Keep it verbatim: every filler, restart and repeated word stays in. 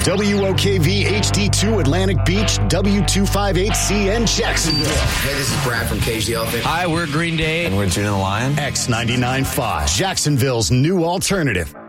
W O K V H D two Atlantic Beach, W two fifty-eight C N Jacksonville. Hey, this is Brad from Cage the Elephant. Hi, we're Green Day. And we're Tuna the Lion. X ninety-nine point five, Jacksonville's new alternative.